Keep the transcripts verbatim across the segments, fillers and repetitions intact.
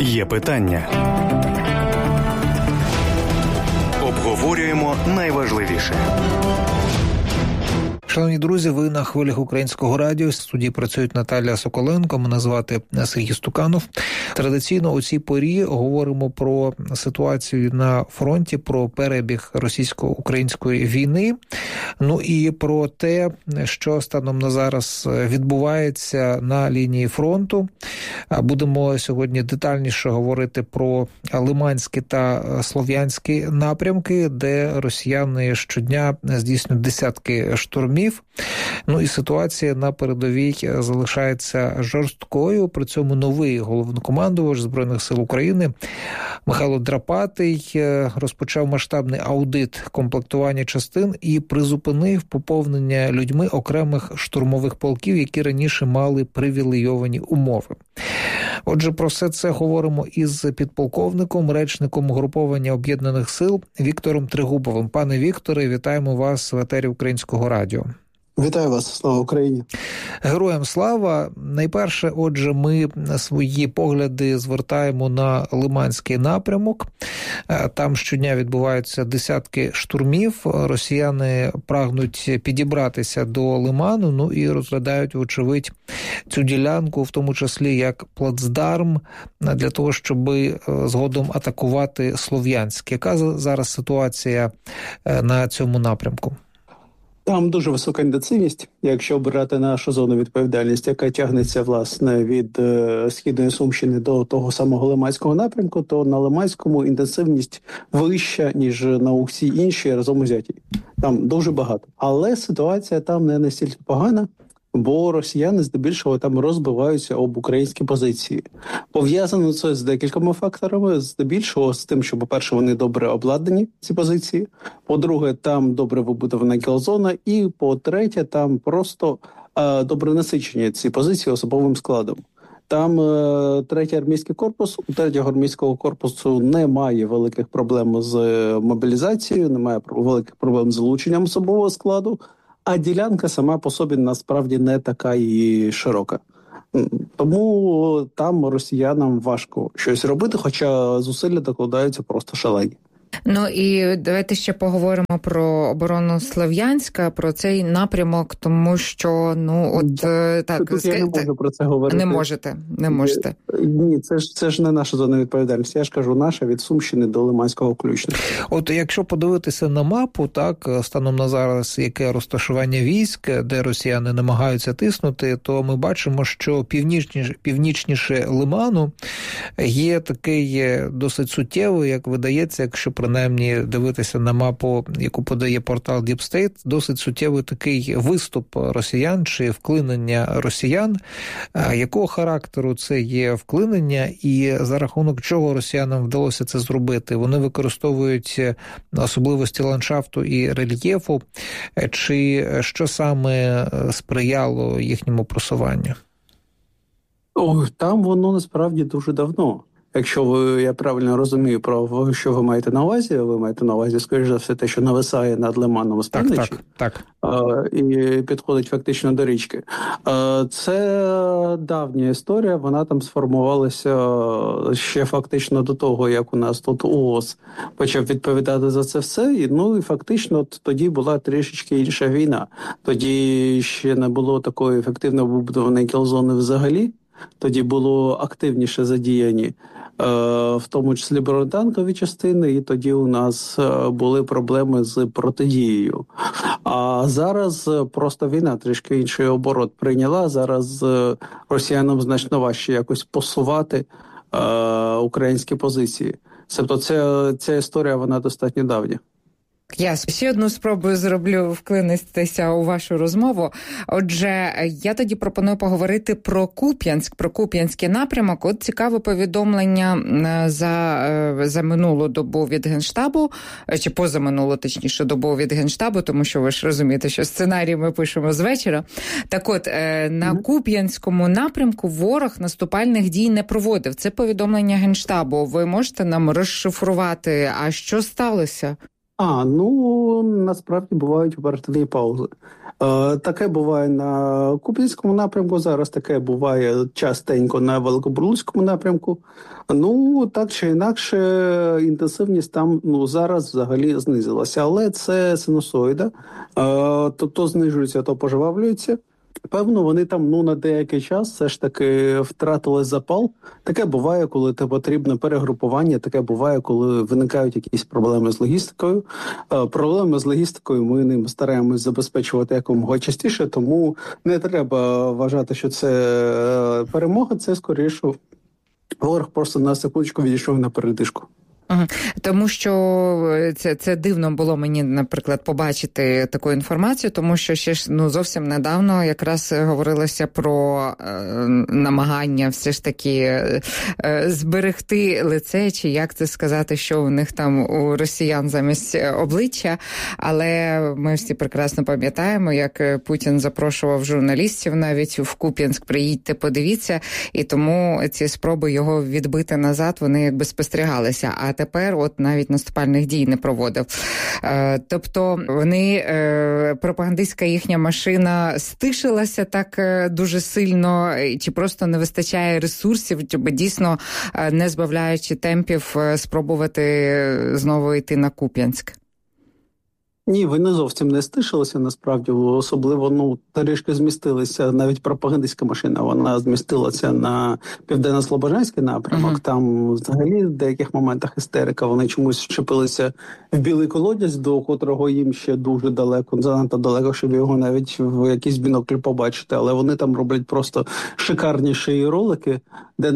Є питання. Обговорюємо найважливіше. Шановні друзі, ви на хвилях Українського радіо. В студії працюють Наталія Соколенко, мене звати Сергій Стуканов. Традиційно у цій порі говоримо про ситуацію на фронті, про перебіг російсько-української війни, ну і про те, що станом на зараз відбувається на лінії фронту. Будемо сьогодні детальніше говорити про Лиманські та Слов'янські напрямки, де росіяни щодня здійснюють десятки штурмів. Ну і ситуація на передовій залишається жорсткою. При цьому новий головнокомандувач Збройних сил України Михайло Драпатий розпочав масштабний аудит комплектування частин і призупинив поповнення людьми окремих штурмових полків, які раніше мали привілейовані умови. Отже, про все це говоримо із підполковником, речником угруповання Об'єднаних сил Віктором Трегубовим. Пане Вікторе, вітаємо вас в етері Українського радіо. Вітаю вас, слава Україні. Героям слава. Найперше, отже, ми свої погляди звертаємо на Лиманський напрямок. Там щодня відбуваються десятки штурмів. Росіяни прагнуть підібратися до Лиману, ну і розглядають, вочевидь, цю ділянку, в тому числі як плацдарм, для того, щоб згодом атакувати Слов'янськ. Яка зараз ситуація на цьому напрямку? Там дуже висока інтенсивність, якщо обирати нашу зону відповідальності, яка тягнеться, власне, від е, Східної Сумщини до того самого Лиманського напрямку, то на Лиманському інтенсивність вища, ніж на усі інші разом узяті. Там дуже багато. Але ситуація там не настільки погана, бо росіяни здебільшого там розбиваються об українські позиції. Пов'язано це з декількома факторами. Здебільшого з тим, що, по-перше, вони добре обладнані, ці позиції. По-друге, там добре вибудована кілзона. І, по-третє, там просто е, добре насичені ці позиції особовим складом. Там е, третій армійський корпус, у третього армійського корпусу немає великих проблем з мобілізацією, немає великих проблем з залученням особового складу. А ділянка сама по собі насправді не така і широка. Тому там росіянам важко щось робити, хоча зусилля докладаються просто шалені. Ну і давайте ще поговоримо про оборону Слов'янська, про цей напрямок, тому що, ну, от так, так, тут я не можу про це говорити. Не можете, не можете. Ні, це ж це ж не наша зона відповідальності. Я ж кажу, наша від Сумщини до Лиманського включно. От якщо подивитися на мапу, так, станом на зараз, яке розташування військ, де росіяни намагаються тиснути, то ми бачимо, що північніше, північніше Лиману є такий досить суттєвий, як видається, якщо принаймні дивитися на мапу, яку подає портал Deep State, досить суттєвий такий виступ росіян чи вклинення росіян. Якого характеру це є вклинення і за рахунок чого росіянам вдалося це зробити? Вони використовують особливості ландшафту і рельєфу, чи що саме сприяло їхньому просуванню? О, там воно насправді дуже давно. Якщо ви, я правильно розумію, про що ви маєте на увазі, ви маєте на увазі, скоріш за все, те, що нависає над Лиманом з півночі, так, так, так. і підходить фактично до річки. Це давня історія, вона там сформувалася ще фактично до того, як у нас тут ООС почав відповідати за це все, і, ну і фактично тоді була трішечки інша війна. Тоді ще не було такої ефективно вибудованої кілзони взагалі. Тоді було активніше задіяні, е, в тому числі бронетанкові частини, і тоді у нас е, були проблеми з протидією. А зараз просто війна трішки інший оборот прийняла. Зараз е, росіянам значно важче якось посувати е, українські позиції. Тобто ця, ця історія, вона достатньо давня. Я ще одну спробу зроблю вклинитися у вашу розмову. Отже, я тоді пропоную поговорити про Куп'янськ, про Куп'янський напрямок. От цікаве повідомлення за, за минулу добу від Генштабу, чи позаминулу, точніше, добу від Генштабу, тому що ви ж розумієте, що сценарій ми пишемо з вечора. Так от, на Куп'янському напрямку ворог наступальних дій не проводив. Це повідомлення Генштабу. Ви можете нам розшифрувати, а що сталося? А, ну, насправді бувають оперативні паузи. Е, таке буває на Куп'янському напрямку, зараз таке буває частенько на Великобурлуцькому напрямку. Ну, так чи інакше, інтенсивність там ну, зараз взагалі знизилася. Але це синусоїда, е, то, то знижується, то пожвавлюється. Певно, вони там ну на деякий час все ж таки втратили запал. Таке буває, коли те потрібне перегрупування, таке буває, коли виникають якісь проблеми з логістикою. Е, проблеми з логістикою ми ним стараємось забезпечувати якомога частіше, тому не треба вважати, що це е, перемога, це скоріше ворог просто на секундочку відійшов на передишку. Тому що це, це дивно було мені, наприклад, побачити таку інформацію, тому що ще ж ну зовсім недавно якраз говорилося про е, намагання все ж таки е, зберегти лице, чи як це сказати, що у них там у росіян замість обличчя, але ми всі прекрасно пам'ятаємо, як Путін запрошував журналістів навіть в Куп'янськ, приїдьте, подивіться, і тому ці спроби його відбити назад, вони якби спостерігалися. А тепер от навіть наступальних дій не проводив. Е, тобто вони, е, пропагандистська їхня машина стишилася так е, дуже сильно, чи просто не вистачає ресурсів, щоб дійсно, е, не збавляючи темпів, е, спробувати знову йти на Куп'янськ? Ні, ви не зовсім не стишилися, насправді, особливо, ну, трішки змістилися, навіть пропагандистська машина, вона змістилася на Південно-Слобожанський напрямок, uh-huh. Там взагалі в деяких моментах істерика, вони чомусь вчепилися в білий колодязь, до котрого їм ще дуже далеко, занадто далеко, щоб його навіть в якийсь бінокль побачити, але вони там роблять просто шикарніші ролики, де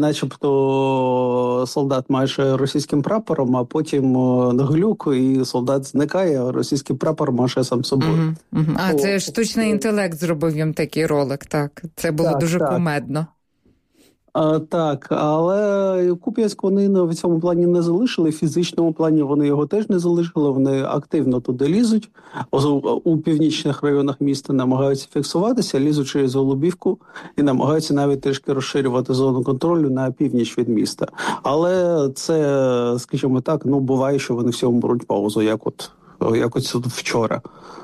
начебто солдат майже російським прапором, а потім глюк, і солдат зникає, а російський прапор маше сам собою. Uh-huh, uh-huh. А, О, це штучний інтелект зробив їм такий ролик, так. Це було так, дуже так. кумедно. А, так, але Куп'янськ вони в цьому плані не залишили, в фізичному плані вони його теж не залишили, вони активно туди лізуть, у північних районах міста намагаються фіксуватися, лізуть через Голубівку і намагаються навіть трішки розширювати зону контролю на північ від міста. Але це, скажімо так, ну буває, що вони в цьому беруть паузу, як от якось вчора.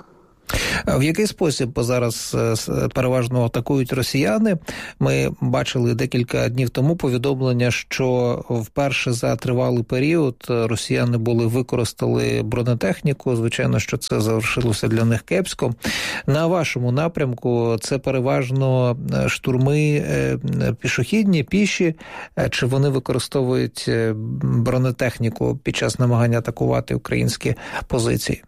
В який спосіб зараз переважно атакують росіяни? Ми бачили декілька днів тому повідомлення, що вперше за тривалий період росіяни були використали бронетехніку. Звичайно, що це завершилося для них кепсько. На вашому напрямку це переважно штурми пішохідні, піші, чи вони використовують бронетехніку під час намагання атакувати українські позиції?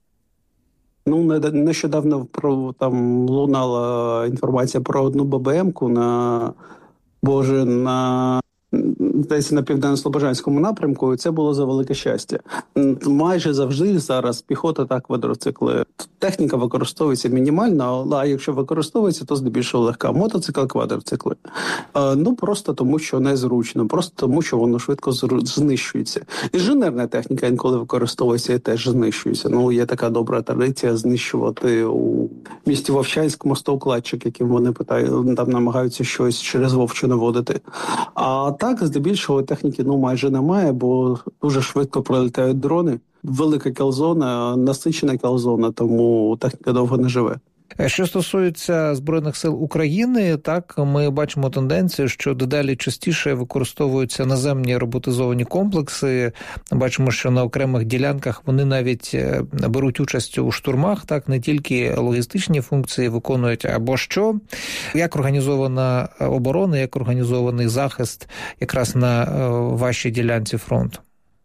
Ну, нещодавно про там лунала інформація про одну ББМ-ку на, боже, на десь на Південно-Слобожанському напрямку, і це було за велике щастя. Майже завжди зараз піхота та квадроцикли. Техніка використовується мінімально, а якщо використовується, то здебільшого легка. Мотоцикл, квадроцикли. Е, ну, просто тому, що незручно, просто тому, що воно швидко знищується. Інженерна техніка інколи використовується і теж знищується. Ну, є така добра традиція знищувати у місті Вовчанськ мостовкладчик, яким вони питають, там намагаються щось через Вовчу наводити. А так, здебільшого техніки ну майже немає, бо дуже швидко пролітають дрони. Велика кілзона, насичена кілзона, тому техніка довго не живе. Що стосується Збройних сил України, так, ми бачимо тенденцію, що дедалі частіше використовуються наземні роботизовані комплекси. Бачимо, що на окремих ділянках вони навіть беруть участь у штурмах, так, не тільки логістичні функції виконують, або що. Як організована оборона, як організований захист якраз на вашій ділянці фронту?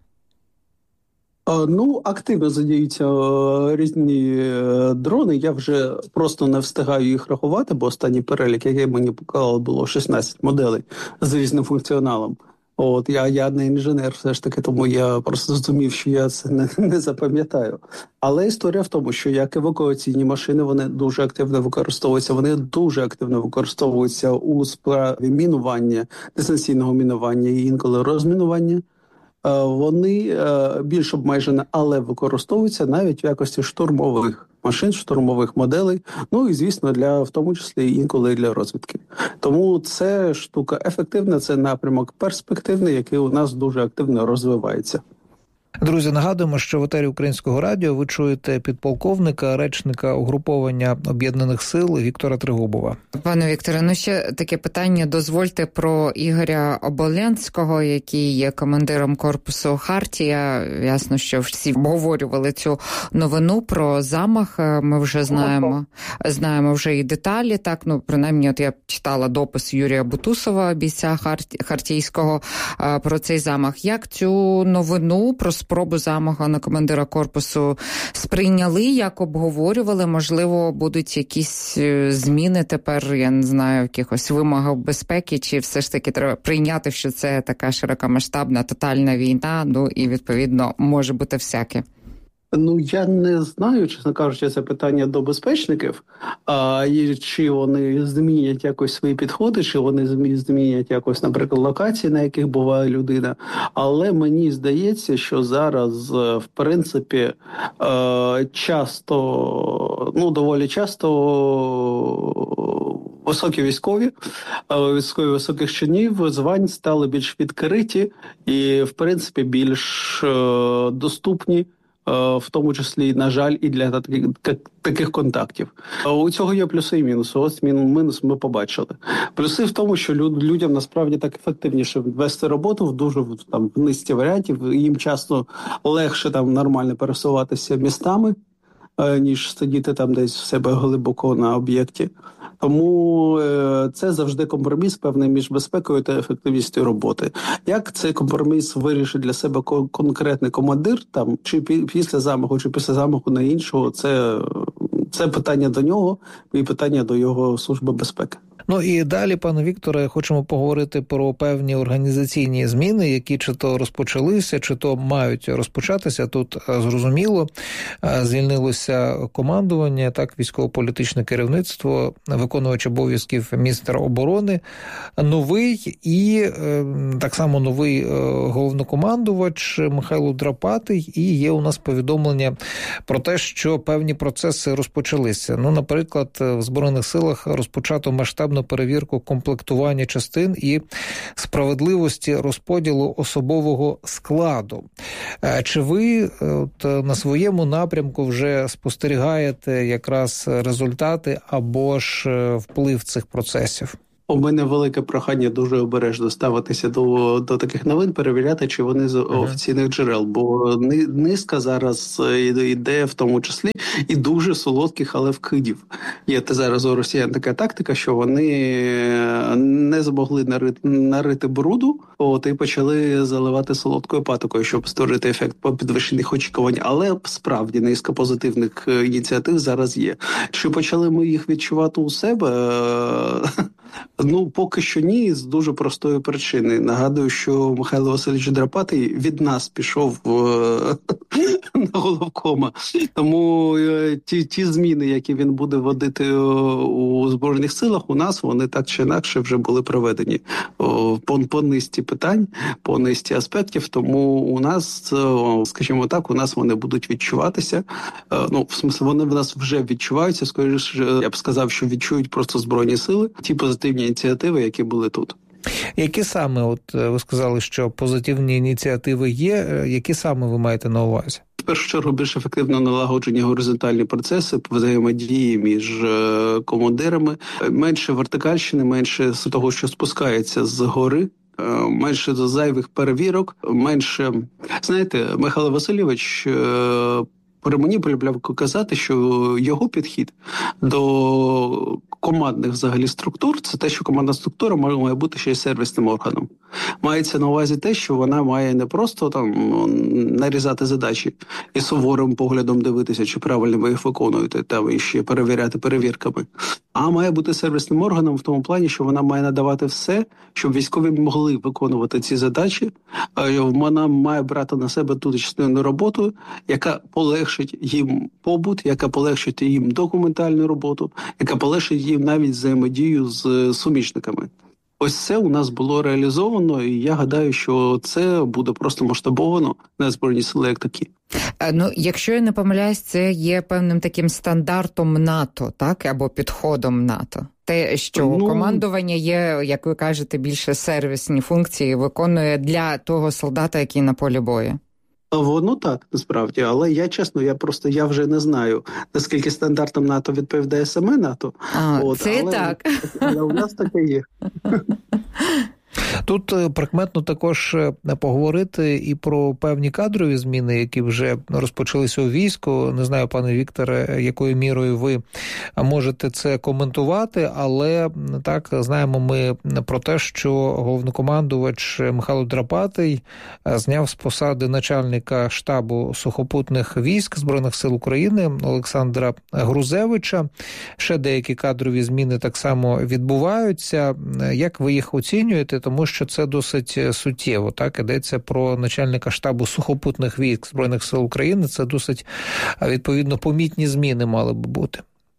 Ну, активно задіються різні дрони. Я вже просто не встигаю їх рахувати, бо останній перелік, який мені показали, було шістнадцять моделей з різним функціоналом. От, я, я не інженер все ж таки, тому я просто зрозумів, що я це не, не запам'ятаю. Але історія в тому, що як евакуаційні машини, вони дуже активно використовуються, вони дуже активно використовуються у справі мінування, дистанційного мінування і інколи розмінування. Вони більш обмежені, але використовуються навіть в якості штурмових машин, штурмових моделей, ну і, звісно, для, в тому числі інколи для розвідки. Тому це штука ефективна, це напрямок перспективний, який у нас дуже активно розвивається. Друзі, нагадуємо, що в етері Українського радіо ви чуєте підполковника, речника угруповання Об'єднаних сил Віктора Тригубова. Пане Вікторе, ну ще таке питання. Дозвольте про Ігоря Оболянського, який є командиром корпусу «Хартія». Ясно, що всі обговорювали цю новину про замах. Ми вже знаємо, знаємо вже і деталі. Так, ну, принаймні, от я читала допис Юрія Бутусова, бійця Хартійського, про цей замах. Як цю новину про спробу замаху на командира корпусу сприйняли, як обговорювали? Можливо, будуть якісь зміни тепер, я не знаю, в якихось вимогах безпеки, чи все ж таки треба прийняти, що це така широкомасштабна, тотальна війна, ну і, відповідно, може бути всяке? Ну, я не знаю, чесно кажучи, це питання до безпечників, а і чи вони змінять якось свої підходи, чи вони змінять якось, наприклад, локації, на яких буває людина. Але мені здається, що зараз, в принципі, часто, ну, доволі часто високі військові, військові високих чинів, звань стали більш відкриті і, в принципі, більш доступні, в тому числі, на жаль, і для таких, таких контактів. У цього є плюси і мінуси. Ось мінус ми побачили. Плюси в тому, що люд, людям насправді так ефективніше вести роботу в дуже там, в низці варіантів. Їм часто легше там нормально пересуватися містами, ніж сидіти там десь в себе глибоко на об'єкті. Тому це завжди компроміс певний між безпекою та ефективністю роботи. Як цей компроміс вирішить для себе конкретний командир, там чи після замаху, чи після замаху на іншого, це, це питання до нього і питання до його служби безпеки. Ну і далі, пане Вікторе, хочемо поговорити про певні організаційні зміни, які чи то розпочалися, чи то мають розпочатися. Тут зрозуміло, звільнилося командування, так, військово-політичне керівництво, виконувач обов'язків міністра оборони, новий і так само новий головнокомандувач Михайло Драпатий, і є у нас повідомлення про те, що певні процеси розпочалися. Ну, наприклад, в Збройних силах розпочато масштабну перевірку комплектування частин і справедливості розподілу особового складу. Чи ви от, на своєму напрямку вже спостерігаєте якраз результати або ж вплив цих процесів? У мене велике прохання дуже обережно ставитися до, до таких новин, перевіряти, чи вони з uh-huh. офіційних джерел, бо низка зараз йде в тому числі і дуже солодких, але вкидів. Є зараз у росіян така тактика, що вони не змогли нарити, нарити бруду, от, і почали заливати солодкою патокою, щоб створити ефект підвищених очікувань. Але справді низка позитивних ініціатив зараз є. Чи почали ми їх відчувати у себе? Ну, поки що ні, з дуже простої причини. Нагадую, що Михайло Васильович Драпатий від нас пішов на головкома. Тому ті, ті зміни, які він буде вводити у Збройних силах, у нас вони так чи інакше вже були проведені по, по низці питань, по низці аспектів. Тому у нас, скажімо так, у нас вони будуть відчуватися. Ну, в смислі, вони в нас вже відчуваються. Скоріше, я б сказав, що відчують просто Збройні сили. Ті позитивні ініціативи, які були тут. Які саме, от ви сказали, що позитивні ініціативи є, які саме ви маєте на увазі? В першу чергу більш ефективно налагоджені горизонтальні процеси, взаємодії між командирами, менше вертикальщини, менше з того, що спускається з гори, менше зайвих перевірок, менше... Знаєте, Михайло Васильович при мені полюбляв казати, що його підхід до командних взагалі структур – це те, що командна структура має бути ще й сервісним органом. Мається на увазі те, що вона має не просто там нарізати задачі і суворим поглядом дивитися, чи правильно ви їх виконуєте, там і ще перевіряти перевірками, а має бути сервісним органом в тому плані, що вона має надавати все, щоб військові могли виконувати ці задачі. Вона має брати на себе ту частину роботу, яка полегшить їм побут, яка полегшить їм документальну роботу, яка полегшить їм навіть взаємодію з суміжниками. Ось це у нас було реалізовано, і я гадаю, що це буде просто масштабовано на Збройні сили як такі. Ну, якщо я не помиляюсь, це є певним таким стандартом НАТО, так? Або підходом НАТО. Те, що ну, командування є, як ви кажете, більше сервісні функції виконує для того солдата, який на полі бою. Воно так, насправді, але я, чесно, я просто, я вже не знаю, наскільки стандартам НАТО відповідає саме НАТО. А, От, це але, так. Але у нас таке є. Тут прикметно також поговорити і про певні кадрові зміни, які вже розпочалися у війську. Не знаю, пане Вікторе, якою мірою ви можете це коментувати, але так, знаємо ми про те, що головнокомандувач Михайло Драпатий зняв з посади начальника штабу сухопутних військ Збройних сил України Олександра Грузевича. Ще деякі кадрові зміни так само відбуваються. Як ви їх оцінюєте? Тому що це досить суттєво. Так, йдеться про начальника штабу сухопутних військ Збройних сил України. Це досить, відповідно, помітні зміни мали б бути.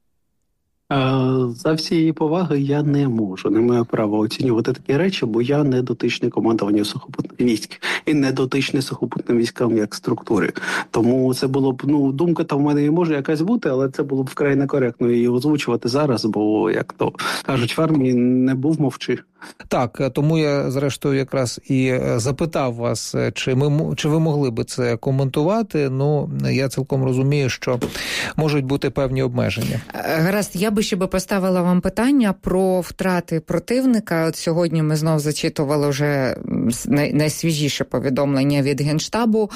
За всієї поваги я не можу, не маю права оцінювати такі речі, бо я не дотичний командуванню сухопутних військ і не дотичний сухопутним військам як структурі. Тому це було б, ну, думка там в мене і може якась бути, але це було б вкрай некоректно її озвучувати зараз, бо, як то кажуть, в армії не був, мовчи. Так, тому я, зрештою, якраз і запитав вас, чи ми чи ви могли би це коментувати. Ну, я цілком розумію, що можуть бути певні обмеження. Гаразд, я би ще би поставила вам питання про втрати противника. От сьогодні ми знов зачитували вже найсвіжіше повідомлення від Генштабу.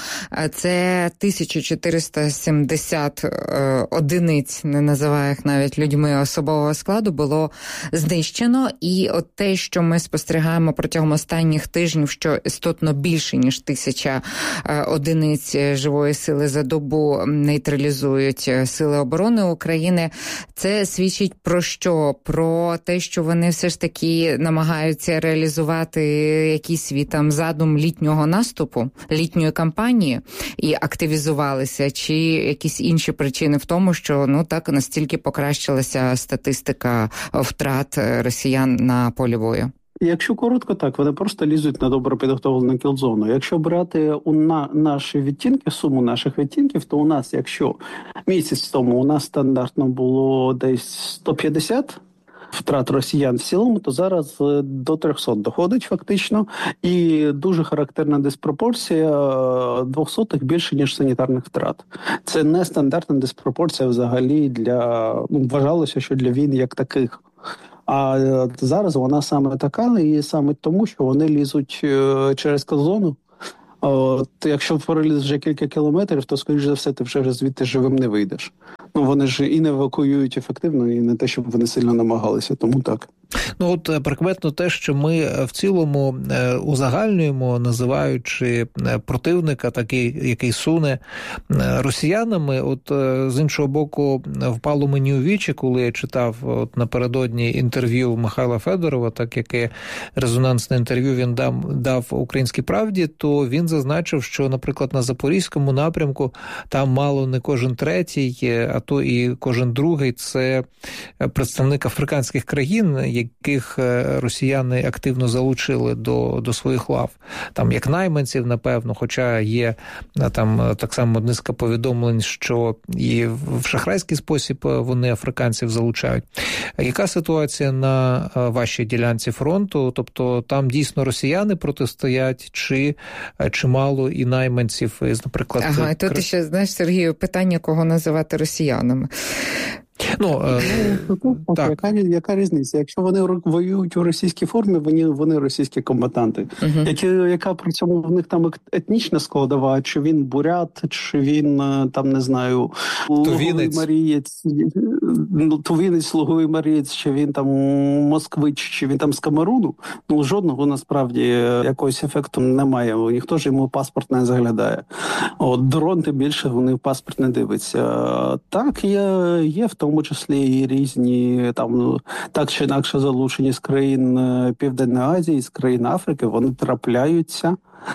Це тисяча чотириста сімдесят одиниць, не називаю їх навіть людьми особового складу, було знищено. І от те, що ми спостерігаємо протягом останніх тижнів, що істотно більше, ніж тисяча одиниць живої сили за добу нейтралізують Сили оборони України, це свідчить про що? Про те, що вони все ж таки намагаються реалізувати якийсь свій там задум літнього наступу, літньої кампанії і активізувалися, чи якісь інші причини в тому, що, ну, так настільки покращилася статистика втрат росіян на полі бою? Якщо коротко, так, вони просто лізуть на добре підготовлену кілзону. Якщо брати у на, наші відтінки, суму наших відтінків, то у нас, якщо місяць тому у нас стандартно було десь сто п'ятдесят втрат росіян в цілому, то зараз до триста доходить фактично. І дуже характерна диспропорція двохсотих більше, ніж санітарних втрат. Це не стандартна диспропорція взагалі для, ну, вважалося, що для війн як таких. А зараз вона саме така, і саме тому, що вони лізуть через кілзону. От, якщо проліз вже кілька кілометрів, то, скоріш за все, ти вже звідти живим не вийдеш. Ну, вони ж і не евакуюють ефективно, і не те, щоб вони сильно намагалися, тому так. Ну, от прикметно те, що ми в цілому узагальнюємо, називаючи противника, такий, який суне росіянами. От з іншого боку, впало мені у вічі, коли я читав от напередодні інтерв'ю Михайла Федорова, так яке резонансне інтерв'ю він дав, дав «Українській правді», то він зазначив, що, наприклад, на Запорізькому напрямку там мало не кожен третій, а то і кожен другий – це представник африканських країн, яких росіяни активно залучили до, до своїх лав. Там як найманців, напевно, хоча є там так само низка повідомлень, що і в шахрайський спосіб вони африканців залучають. Яка ситуація на вашій ділянці фронту? Тобто там дійсно росіяни протистоять, чи чимало і найманців, наприклад... Ага, і тут ще, знаєш, Сергію, питання, кого називати росіянами. Ну, е, ну, так. Яка, яка різниця? Якщо вони воюють у російській формі, вони, вони російські комбатанти. Uh-huh. Які, яка при цьому в них там етнічна складова, чи він бурят, чи він, там, не знаю, луговий марієць, ну, тувінець, луговий марієць, чи він там москвич, чи він там з Камеруну, ну, жодного насправді якогось ефекту немає. Ніхто ж йому паспорт не заглядає. От, дрон, тим більше, вони в паспорт не дивиться. Так, є, є в тому числі і різні, там, так чи інакше залучені з країн Південної Азії, з країн Африки, вони трапляються.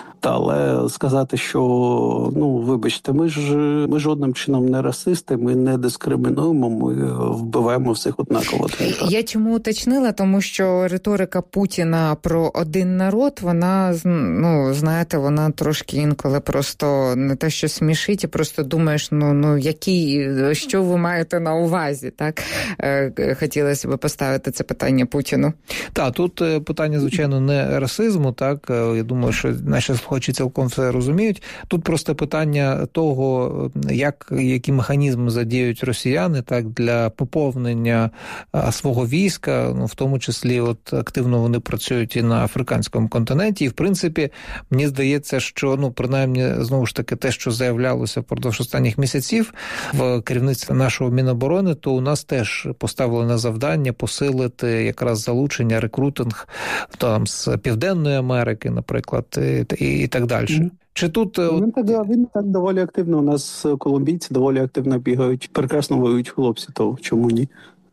Але сказати, що, ну, вибачте, ми ж ми жодним чином не расисти, ми не дискримінуємо, ми вбиваємо всіх однаково. Я чому уточнила? Тому що риторика Путіна про один народ, вона, ну, знаєте, вона трошки інколи просто не те, що смішить, і просто думаєш, ну, ну який, що ви маєте на увазі, так? Хотілося б поставити це питання Путіну. Так, тут питання, звичайно, не расизму, так? Я думаю, що наші слухачі цілком все розуміють. Тут просто питання того, як, які механізми задіють росіяни так для поповнення свого війська, ну, в тому числі от активно вони працюють і на африканському континенті. І, в принципі, мені здається, що, ну, принаймні, знову ж таки, те, що заявлялося впродовж останніх місяців в керівництві нашого Міноборони, то у нас теж поставлено завдання посилити якраз залучення, рекрутинг там з Південної Америки, наприклад, і, і так далі. Mm-hmm. Чи тут... Він так, він так доволі активно, у нас колумбійці доволі активно бігають, прекрасно воюють хлопці, то чому ні?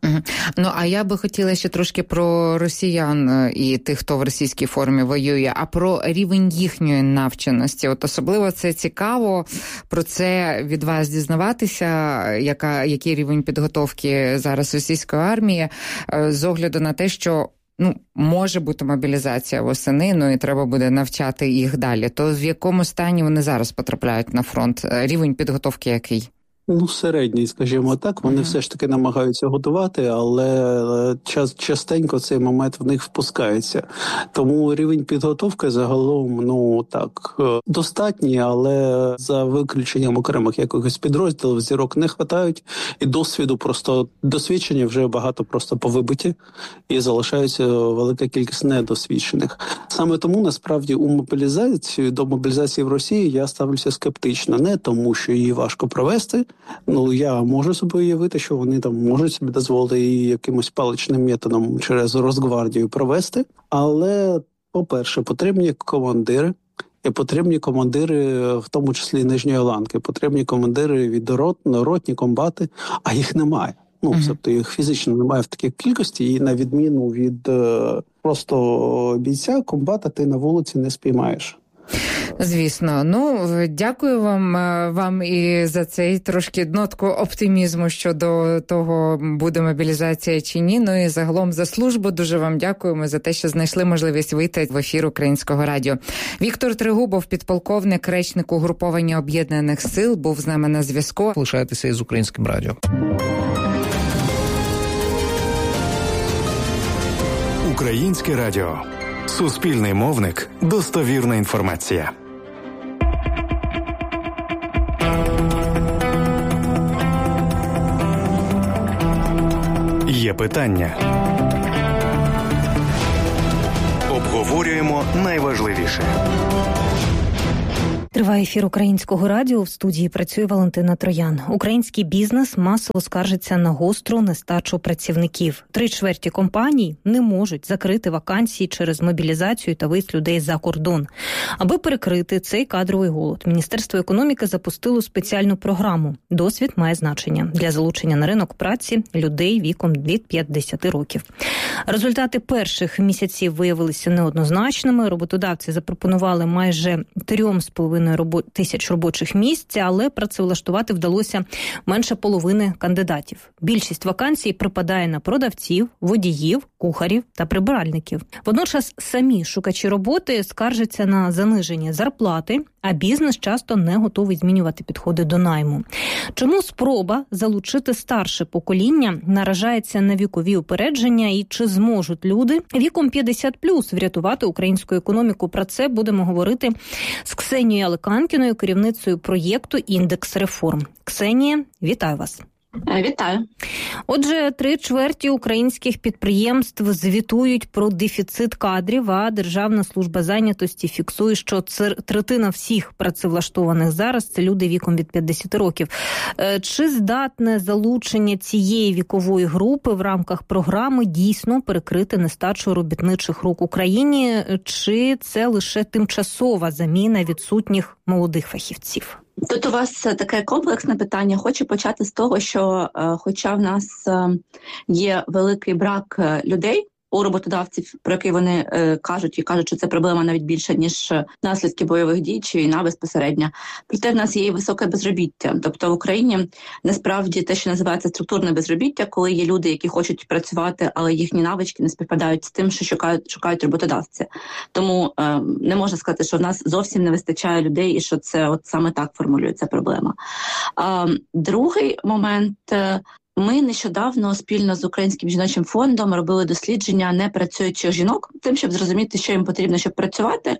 Ну, а я би хотіла ще трошки про росіян і тих, хто в російській формі воює, а про рівень їхньої навченості. От особливо це цікаво про це від вас дізнаватися, яка, який рівень підготовки зараз російської армії, з огляду на те, що ну, може бути мобілізація восени, ну і треба буде навчати їх далі. То в якому стані вони зараз потрапляють на фронт? Рівень підготовки який? Ну, середній, скажімо так. Вони uh-huh. все ж таки намагаються готувати, але час, частенько цей момент в них впускається. Тому рівень підготовки загалом, ну, так, достатній, але за виключенням окремих якихось підрозділів зірок не хватають, і досвіду просто, досвідчення вже багато просто повибиті, і залишається велика кількість недосвідчених. Саме тому, насправді, у мобілізації, до мобілізації в Росії я ставлюся скептично. Не тому, що її важко провести. Ну, я можу собі уявити, що вони там можуть собі дозволити її якимось паличним методом через Росгвардію провести. Але, по-перше, потрібні командири. І потрібні командири, в тому числі нижньої ланки. Потрібні командири від рот, ротні, комбати, а їх немає. Ну, uh-huh. тобто їх фізично немає в такій кількості, і на відміну від е, просто бійця, комбата ти на вулиці не спіймаєш. Звісно. Ну, дякую вам, вам і за цей трошки нотку оптимізму щодо того, буде мобілізація чи ні. Ну і загалом за службу дуже вам дякуємо за те, що знайшли можливість вийти в ефір Українського радіо. Віктор Трегубов, підполковник, речник угруповання Об'єднаних сил, був з нами на зв'язку. Лишайтеся із Українським радіо. Українське радіо. Суспільний мовник. Достовірна інформація. Є питання. Обговорюємо найважливіше. Триває ефір Українського радіо. В студії працює Валентина Троян. Український бізнес масово скаржиться на гостру нестачу працівників. Три чверті компаній не можуть закрити вакансії через мобілізацію та виїзд людей за кордон. Аби перекрити цей кадровий голод, Міністерство економіки запустило спеціальну програму «Досвід має значення» для залучення на ринок праці людей віком від п'ятдесят років. Результати перших місяців виявилися неоднозначними. Роботодавці запропонували майже трьом з половиною тисяч робочих місць, але працевлаштувати вдалося менше половини кандидатів. Більшість вакансій припадає на продавців, водіїв, кухарів та прибиральників. Водночас самі шукачі роботи скаржаться на заниження зарплати, а бізнес часто не готовий змінювати підходи до найму. Чому спроба залучити старше покоління наражається на вікові упередження і чи зможуть люди віком п'ятдесят плюс врятувати українську економіку? Про це будемо говорити з Ксенією Алеканкіною, керівницею проєкту «Індекс реформ». Ксенія, вітаю вас. Вітаю. Отже, три чверті українських підприємств звітують про дефіцит кадрів, а Державна служба зайнятості фіксує, що третина всіх працевлаштованих зараз – це люди віком від п'ятдесят років. Чи здатне залучення цієї вікової групи в рамках програми дійсно перекрити нестачу робітничих рук в Україні, чи це лише тимчасова заміна відсутніх молодих фахівців? Тут у вас таке комплексне питання. Хочу почати з того, що е, хоча в нас е, є великий брак людей у роботодавців, про який вони е, кажуть, і кажуть, що це проблема навіть більша, ніж наслідки бойових дій чи війна безпосередньо. Проте в нас є і високе безробіття. Тобто в Україні насправді те, що називається структурне безробіття, коли є люди, які хочуть працювати, але їхні навички не співпадають з тим, що шукають, шукають роботодавці. Тому е, не можна сказати, що в нас зовсім не вистачає людей і що це от саме так формулюється проблема. А другий момент – Ми нещодавно спільно з Українським жіночим фондом робили дослідження непрацюючих жінок, тим, щоб зрозуміти, що їм потрібно, щоб працювати.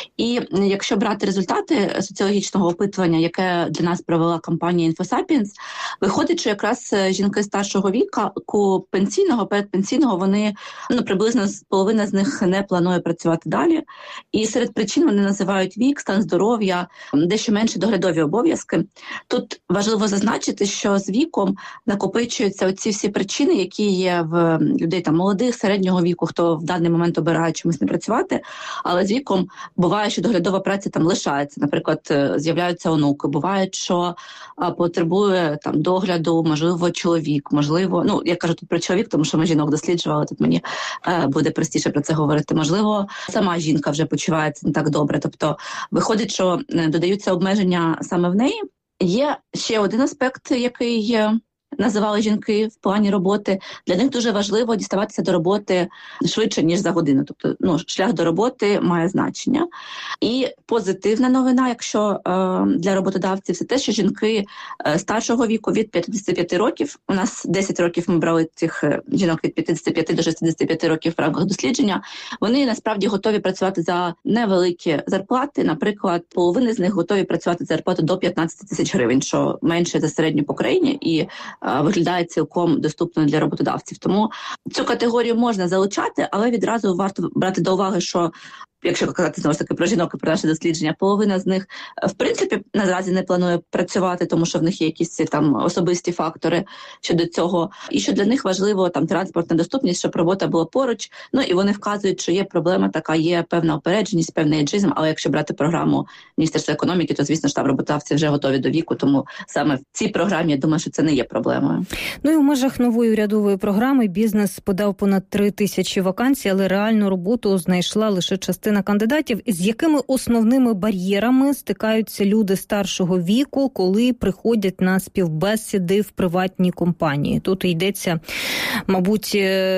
І якщо брати результати соціологічного опитування, яке для нас провела компанія InfoSapiens, виходить, що якраз жінки старшого віку, пенсійного, передпенсійного, вони, ну, приблизно половина з них не планує працювати далі. І серед причин вони називають вік, стан здоров'я, дещо менше доглядові обов'язки. Тут важливо зазначити, що з віком накопичується оці всі причини, які є в людей там молодих, середнього віку, хто в даний момент обирає чомусь не працювати, але з віком буває, що доглядова праця там лишається. Наприклад, з'являються онуки, буває, що а, потребує там догляду, можливо, чоловік, можливо, ну, я кажу тут про чоловік, тому що ми жінок досліджували, тут мені е, буде простіше про це говорити. Можливо, сама жінка вже почувається не так добре, тобто виходить, що додаються обмеження саме в неї. Є ще один аспект, який є, називали жінки в плані роботи. Для них дуже важливо діставатися до роботи швидше, ніж за годину. Тобто, ну, шлях до роботи має значення. І позитивна новина, якщо е, для роботодавців, це те, що жінки е, старшого віку від п'ятдесят п'ять років, у нас десять років ми брали цих жінок від п'ятдесят п'ять до шістдесят п'ять років в рамках дослідження, вони насправді готові працювати за невеликі зарплати. Наприклад, половина з них готові працювати за зарплату до п'ятнадцять тисяч гривень, що менше за середню по країні, і виглядає цілком доступною для роботодавців. Тому цю категорію можна залучати, але відразу варто брати до уваги, що якщо казати знову ж таки про жінок і про наше дослідження, половина з них в принципі наразі не планує працювати, тому що в них є якісь там особисті фактори щодо цього, і що для них важливо там транспортна доступність, щоб робота була поруч. Ну і вони вказують, що є проблема така, є певна опередженість, певний еджизм, але якщо брати програму Міністерства економіки, то звісно ж там роботодавці вже готові до віку, тому саме в цій програмі я думаю, що це не є проблемою. Ну і в межах нової урядової програми бізнес подав понад три тисячі вакансій, але реальну роботу знайшла лише частина кандидатів. З якими основними бар'єрами стикаються люди старшого віку, коли приходять на співбесіди в приватні компанії? Тут йдеться, мабуть,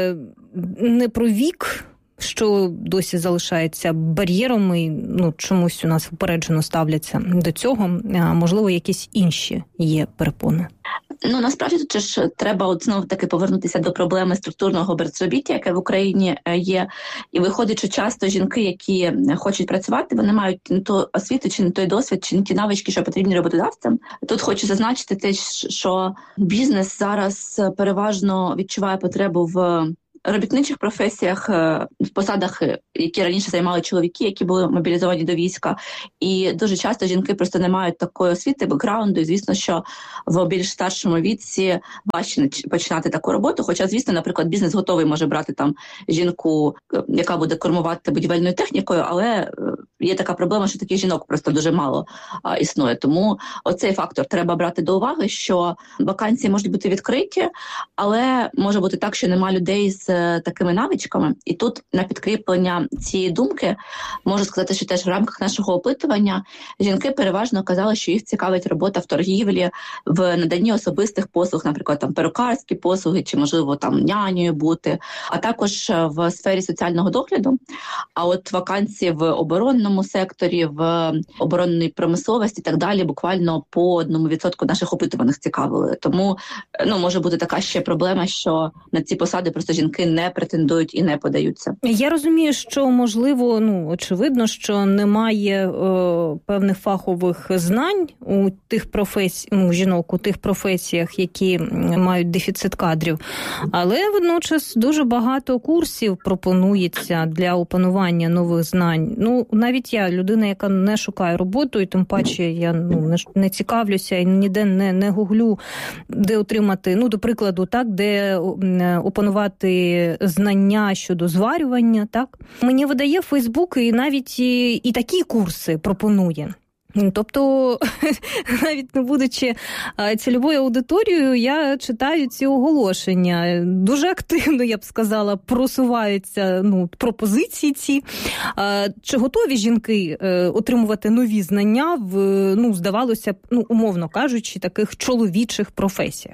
не про вік, що досі залишається бар'єром, і ну, чомусь у нас упереджено ставляться до цього, а можливо, якісь інші є перепони. Ну, насправді, тут ж треба от знову таки повернутися до проблеми структурного безробіття, яке в Україні є. І виходить, що часто жінки, які хочуть працювати, вони мають не ту освіту, чи не той досвід, чи не ті навички, що потрібні роботодавцям. Тут хочу зазначити те, що бізнес зараз переважно відчуває потребу в робітничих професіях, в посадах, які раніше займали чоловіки, які були мобілізовані до війська. І дуже часто жінки просто не мають такої освіти, бекграунду. І звісно, що в більш старшому віці важче починати таку роботу. Хоча, звісно, наприклад, бізнес готовий може брати там жінку, яка буде кормувати будівельною технікою, але є така проблема, що таких жінок просто дуже мало а, існує. Тому оцей фактор треба брати до уваги, що вакансії можуть бути відкриті, але може бути так, що немає людей з такими навичками. І тут на підкріплення цієї думки можу сказати, що теж в рамках нашого опитування жінки переважно казали, що їх цікавить робота в торгівлі, в наданні особистих послуг, наприклад, там перукарські послуги, чи, можливо, там нянею бути, а також в сфері соціального догляду. А от вакансії в оборонному секторі, в оборонній промисловості і так далі буквально по одному відсотку наших опитуваних цікавили. Тому, ну, може бути така ще проблема, що на ці посади просто жінки не претендують і не подаються. Я розумію, що, можливо, ну, очевидно, що немає е, певних фахових знань у тих професій, ну, жінок у тих професіях, які мають дефіцит кадрів, але водночас дуже багато курсів пропонується для опанування нових знань. Ну, навіть я, людина, яка не шукає роботу, і тим паче я ну, не, не цікавлюся і ніде не, не гуглю, де отримати, ну, до прикладу, так, де опанувати знання щодо зварювання, так? Мені видає Фейсбук і навіть і, і такі курси пропонує. Тобто, навіть не будучи цільовою аудиторією, я читаю ці оголошення. Дуже активно, я б сказала, просуваються ну, пропозиції ці. Чи готові жінки отримувати нові знання в, ну, здавалося б, ну, умовно кажучи, таких чоловічих професіях?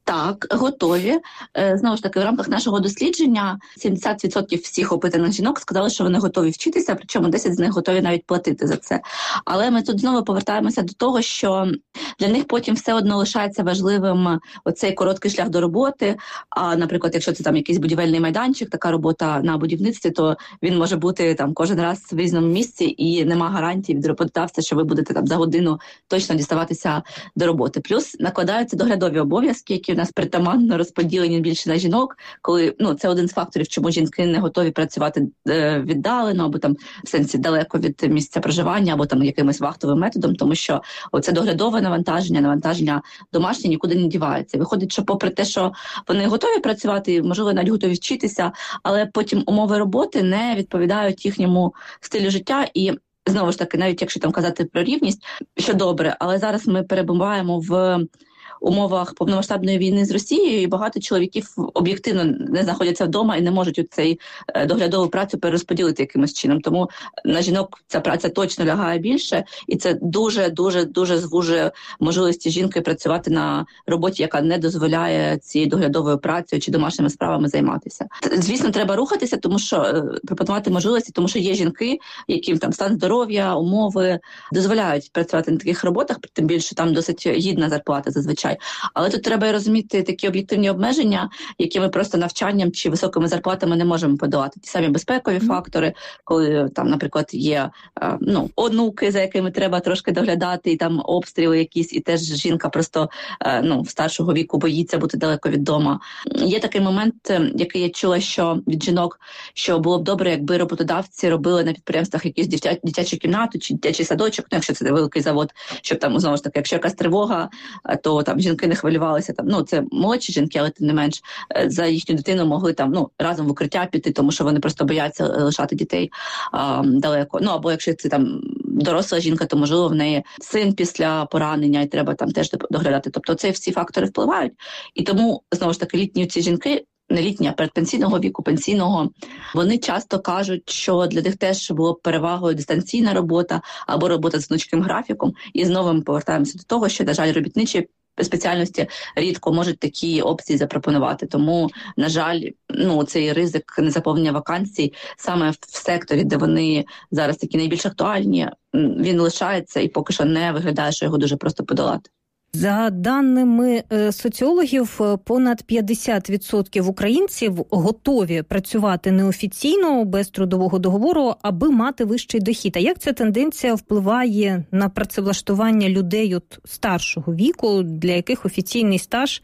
Так, готові. Знову ж таки, в рамках нашого дослідження сімдесят відсотків всіх опитаних жінок сказали, що вони готові вчитися, причому десять з них готові навіть платити за це. Але ми тут знову повертаємося до того, що для них потім все одно лишається важливим оцей короткий шлях до роботи. А, наприклад, якщо це там якийсь будівельний майданчик, така робота на будівництві, то він може бути там кожен раз в різному місці і нема гарантії від роботодавця, що ви будете там за годину точно діставатися до роботи. Плюс накладаються доглядові обов'язки, які в нас притаманно розподілені більше на жінок, коли, ну, це один з факторів, чому жінки не готові працювати е, віддалено, або там в сенсі далеко від місця проживання, або там якимось вахтовим методом, тому що оце доглядове навантаження, навантаження домашнє нікуди не дівається. Виходить, що попри те, що вони готові працювати, можливо, навіть готові вчитися, але потім умови роботи не відповідають їхньому стилю життя. І знову ж таки, навіть якщо там казати про рівність, що добре, але зараз ми перебуваємо в умовах повномасштабної війни з Росією, і багато чоловіків об'єктивно не знаходяться вдома і не можуть у цей доглядову працю перерозподілити якимось чином. Тому на жінок ця праця точно лягає більше, і це дуже-дуже-дуже звужує можливості жінки працювати на роботі, яка не дозволяє цією доглядовою працею чи домашніми справами займатися. Звісно, треба рухатися, тому що пропонувати можливості, тому що є жінки, яким там стан здоров'я, умови дозволяють працювати на таких роботах, тим більше там досить гідна зарплата зазвичай. Але тут треба розуміти такі об'єктивні обмеження, які ми просто навчанням чи високими зарплатами не можемо подолати. Ті самі безпекові фактори, коли там, наприклад, є ну, онуки, за якими треба трошки доглядати, і там обстріли якісь, і теж жінка просто ну, старшого віку боїться бути далеко від дома. Є такий момент, який я чула, що від жінок, що було б добре, якби роботодавці робили на підприємствах якісь дитя, дитячу кімнату чи дитячий садочок, ну, якщо це великий завод, щоб там, знову ж таки, якщо якась тривога, то там жінки не хвилювалися, там, ну, це молодші жінки, але тим не менш, за їхню дитину могли там, ну, разом в укриття піти, тому що вони просто бояться лишати дітей а, далеко. Ну, або якщо це там доросла жінка, то, можливо, в неї син після поранення, і треба там теж доглядати. Тобто це всі фактори впливають. І тому, знову ж таки, літні ці жінки, не літні, а передпенсійного віку, пенсійного, вони часто кажуть, що для них теж було б перевагою дистанційна робота або робота з гнучким графіком. І знову ми повертаємося до того, що, на жаль, робітничі спеціальності рідко можуть такі опції запропонувати. Тому, на жаль, ну, цей ризик незаповнення вакансій саме в секторі, де вони зараз такі найбільш актуальні, він лишається і поки що не виглядає, що його дуже просто подолати. За даними соціологів, понад п'ятдесят відсотків українців готові працювати неофіційно, без трудового договору, аби мати вищий дохід. А як ця тенденція впливає на працевлаштування людей от старшого віку, для яких офіційний стаж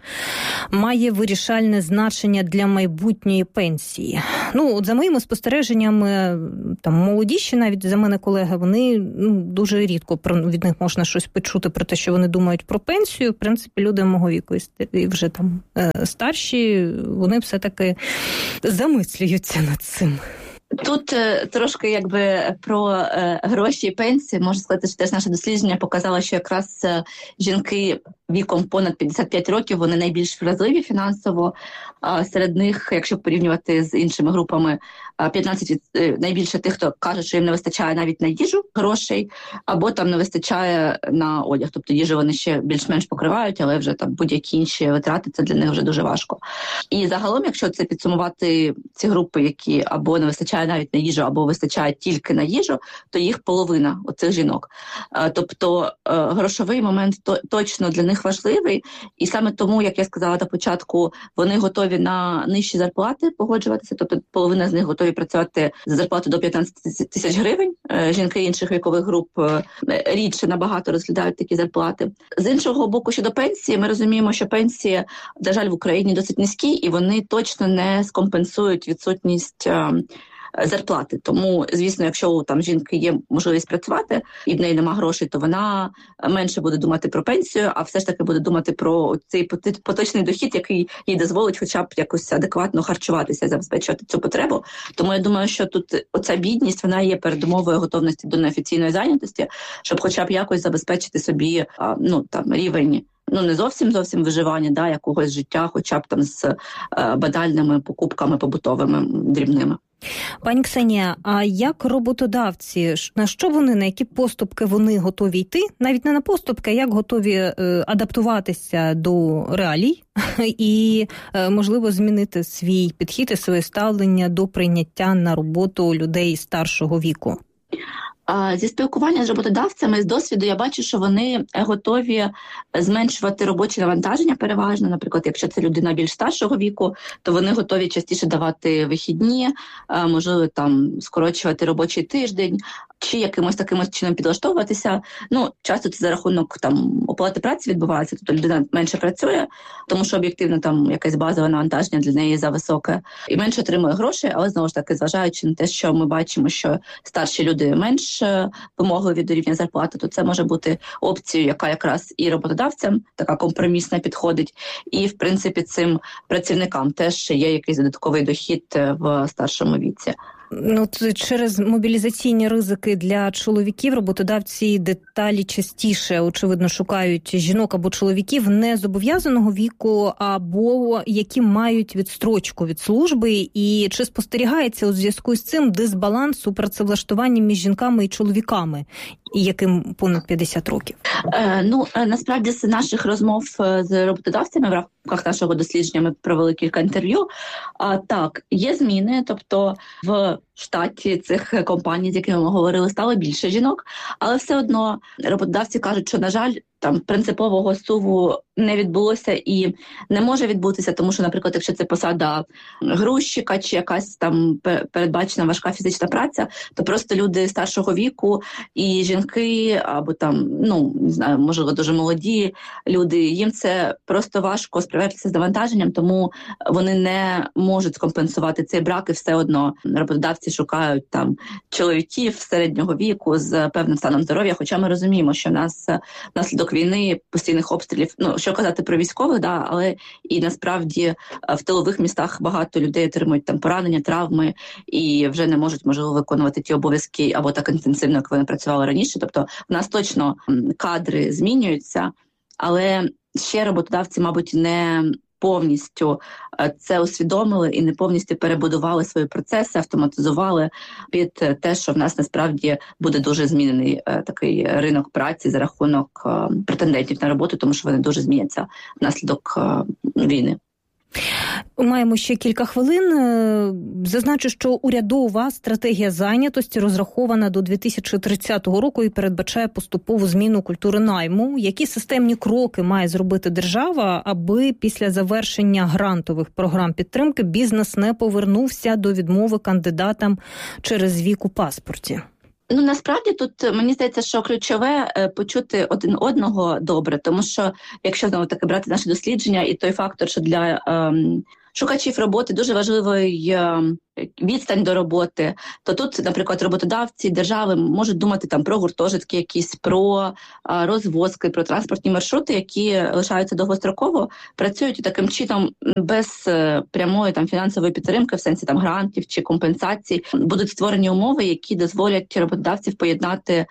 має вирішальне значення для майбутньої пенсії? Ну, от за моїми спостереженнями, там молодіші, навіть за мене колеги, вони ну, дуже рідко від них можна щось почути про те, що вони думають про пенсію. Пенсію, в принципі, люди мого віку і вже там старші, вони все-таки замислюються над цим. Тут е, трошки якби про е, гроші і пенсії. Можу сказати, що теж наше дослідження показало, що якраз е, жінки віком понад п'ятдесят п'ять років, вони найбільш вразливі фінансово. А серед них, якщо порівнювати з іншими групами, п'ятнадцять від, е, найбільше тих, хто каже, що їм не вистачає навіть на їжу грошей, або там не вистачає на одяг. Тобто їжу вони ще більш-менш покривають, але вже там будь-які інші витрати, це для них вже дуже важко. І загалом, якщо це підсумувати ці групи, які або не вистачає навіть на їжу, або вистачає тільки на їжу, то їх половина оцих жінок. Тобто грошовий момент точно для них важливий, і саме тому, як я сказала на початку, вони готові на нижчі зарплати погоджуватися, тобто половина з них готові працювати за зарплату до п'ятнадцять тисяч гривень. Жінки інших вікових груп рідше набагато розглядають такі зарплати. З іншого боку, щодо пенсії, ми розуміємо, що пенсії, на жаль, в Україні досить низькі, і вони точно не скомпенсують відсутність зарплати. Тому, звісно, якщо у там жінки є можливість працювати і в неї нема грошей, то вона менше буде думати про пенсію, а все ж таки буде думати про цей поточний дохід, який їй дозволить хоча б якось адекватно харчуватися, забезпечувати цю потребу. Тому я думаю, що тут оця бідність, вона є передумовою готовності до неофіційної зайнятості, щоб хоча б якось забезпечити собі ну там рівень, ну не зовсім зовсім виживання, да, якогось життя, хоча б там з е, банальними покупками побутовими дрібними. Пані Ксенія, а як роботодавці, на що вони, на які поступки вони готові йти? Навіть не на поступки, а як готові е, адаптуватися до реалій і, е, можливо, змінити свій підхід і своє ставлення до прийняття на роботу людей старшого віку? Зі спілкування з роботодавцями, з досвіду, я бачу, що вони готові зменшувати робочі навантаження переважно. Наприклад, якщо це людина більш старшого віку, то вони готові частіше давати вихідні, можливо, там скорочувати робочий тиждень, чи якимось таким чином підлаштовуватися. Ну, часто це за рахунок там оплати праці відбувається, тобто людина менше працює, тому що об'єктивно там якесь базове навантаження для неї зависоке і менше отримує грошей, але знову ж таки, зважаючи на те, що ми бачимо, що старші люди менш вимогливі до рівня зарплати, то це може бути опцією, яка якраз і роботодавцям така компромісна підходить, і в принципі цим працівникам теж є якийсь додатковий дохід в старшому віці. Ну, через мобілізаційні ризики для чоловіків роботодавці деталі частіше, очевидно, шукають жінок або чоловіків не зобов'язаного віку, або які мають відстрочку від служби. І чи спостерігається у зв'язку з цим дисбаланс у працевлаштуванні між жінками і чоловіками, яким понад п'ятдесят років? Е, ну, насправді, з наших розмов з роботодавцями в рамках нашого дослідження ми провели кілька інтерв'ю. А, так, є зміни, тобто в штаті цих компаній, з якими ми говорили, стало більше жінок, але все одно роботодавці кажуть, що, на жаль, там принципового суву не відбулося і не може відбутися, тому що, наприклад, якщо це посада грузчика чи якась там передбачена важка фізична праця, то просто люди старшого віку і жінки, або там, ну, не знаю, можливо, дуже молоді люди, їм це просто важко справлятися з навантаженням, тому вони не можуть компенсувати цей брак, і все одно роботодавці шукають там чоловіків середнього віку з певним станом здоров'я, хоча ми розуміємо, що в нас внаслідок війни, постійних обстрілів, ну, що казати про військових, да, але і насправді в тилових містах багато людей отримують там поранення, травми і вже не можуть, можливо, виконувати ті обов'язки або так інтенсивно, як вони працювали раніше. Тобто в нас точно кадри змінюються, але ще роботодавці, мабуть, не повністю це усвідомили і не повністю перебудували свої процеси, автоматизували під те, що в нас насправді буде дуже змінений е, такий ринок праці за рахунок е, претендентів на роботу, тому що вони дуже зміняться внаслідок е, війни. Маємо ще кілька хвилин. Зазначу, що урядова стратегія зайнятості розрахована до дві тисячі тридцятого року і передбачає поступову зміну культури найму. Які системні кроки має зробити держава, аби після завершення грантових програм підтримки бізнес не повернувся до відмови кандидатам через вік у паспорті? Ну, насправді тут, мені здається, що ключове почути один одного добре, тому що, якщо, знову таки, брати наше дослідження і той фактор, що для ем, шукачів роботи дуже важливий ем, відстань до роботи, то тут, наприклад, роботодавці, держави можуть думати там про гуртожитки якісь, про а, розвозки, про транспортні маршрути, які лишаються довгостроково, працюють таким чином без е, прямої там фінансової підтримки, в сенсі там грантів чи компенсацій, будуть створені умови, які дозволять роботодавців поєднати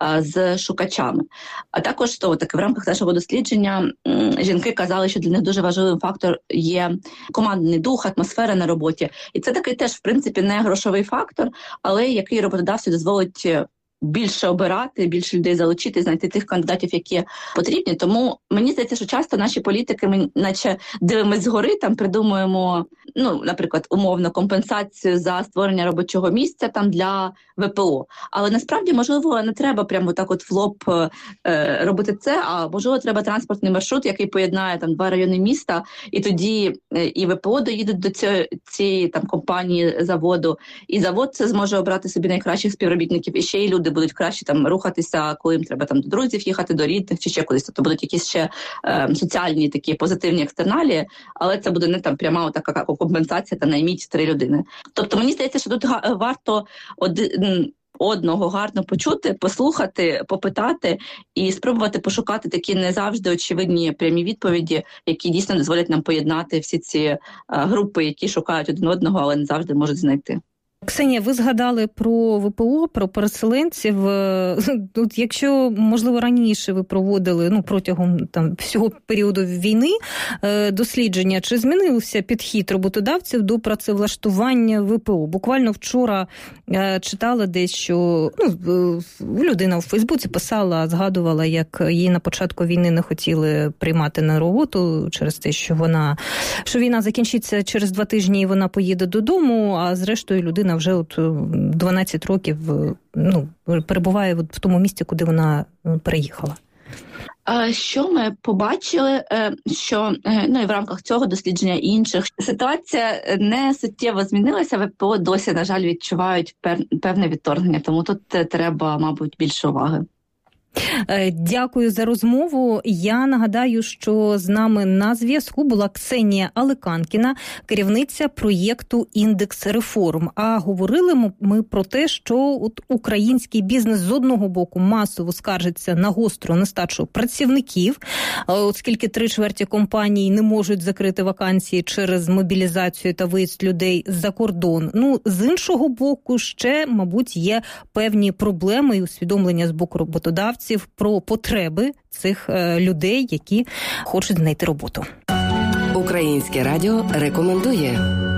з шукачами. А також то, так, в рамках нашого дослідження жінки казали, що для них дуже важливим фактор є командний дух, атмосфера на роботі. І це такий теж, в принципі, не грошовий фактор, але який роботодавцю дозволить більше обирати, більше людей залучити, знайти тих кандидатів, які потрібні. Тому мені здається, що часто наші політики, ми наче дивимося згори, там придумуємо, ну, наприклад, умовно компенсацію за створення робочого місця там для ВПО. Але насправді, можливо, не треба прямо так от в лоб е, робити це, а можливо, треба транспортний маршрут, який поєднає там два райони міста, і тоді е, і ВПО доїдуть до цієї, цієї там компанії, заводу, і завод це зможе обрати собі найкращих співробітників, і ще й люди будуть краще там рухатися, коли їм треба там до друзів їхати, до рідних чи ще кудись. Тобто будуть якісь ще е, соціальні такі позитивні екстерналі, але це буде не там пряма така компенсація та найміть три людини. Тобто мені здається, що тут варто один одного гарно почути, послухати, попитати і спробувати пошукати такі не завжди очевидні прямі відповіді, які дійсно дозволять нам поєднати всі ці е, групи, які шукають один одного, але не завжди можуть знайти. Ксенія, ви згадали про ВПО, про переселенців. Тут, якщо, можливо, раніше ви проводили, ну, протягом там всього періоду війни дослідження, чи змінився підхід роботодавців до працевлаштування ВПО? Буквально вчора читала десь, що ну, людина в Фейсбуці писала, згадувала, як її на початку війни не хотіли приймати на роботу через те, що вона, що війна закінчиться через два тижні і вона поїде додому, а зрештою людина вже от дванадцять років ну, перебуває в тому місці, куди вона переїхала. Що ми побачили, що ну і в рамках цього дослідження і інших ситуація не суттєво змінилася, ВПО досі, на жаль, відчувають певне відторгнення, тому тут треба, мабуть, більше уваги. Дякую за розмову. Я нагадаю, що з нами на зв'язку була Ксенія Аликанкіна, керівниця проєкту «Індекс реформ». А говорили ми про те, що от український бізнес з одного боку масово скаржиться на гостру нестачу працівників, оскільки три чверті компаній не можуть закрити вакансії через мобілізацію та виїзд людей за кордон. Ну, з іншого боку, ще, мабуть, є певні проблеми і усвідомлення з боку роботодавців про потреби цих людей, які хочуть знайти роботу. Українське радіо рекомендує.